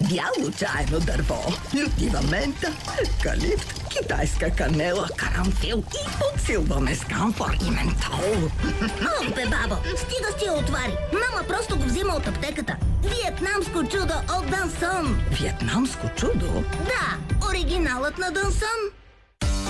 бяло чайно дърво, лютива мента, евкалипт, китайска канела, карамфил и подсилваме с камфор и ментол. О, бе, бабо, стига с тия отвари. Мама просто го взима от аптеката. Виетнамско чудо от Дансон. Виетнамско чудо? Да, оригиналът на Дансон.